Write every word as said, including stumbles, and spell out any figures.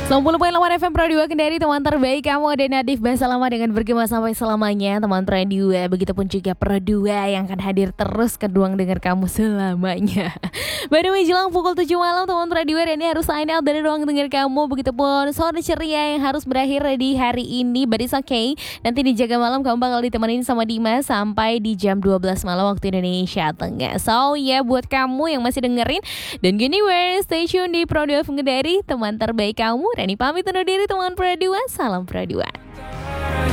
sembilan puluh koma delapan F M Pro dua Kendari, teman terbaik kamu dan Nadif bahasa lama dengan bergema sampai selamanya. Teman Pro dua, begitupun juga Pro dua yang akan hadir terus ke ruang dengar kamu selamanya. Baru menjelang pukul tujuh malam teman Pro dua, dan ini harus sign out dari ruang dengar kamu. Begitupun sore ceria yang harus berakhir di hari ini, but it's okay. Nanti di Jaga Malam kamu bakal ditemenin sama Dimas sampai di jam dua belas malam waktu Indonesia Tengah. So ya, yeah, buat kamu yang masih dengerin dan gini where stay tune di Pro dua Kendari, teman terbaik kamu. Rani pamit undur diri teman Pro dua, salam Pro dua.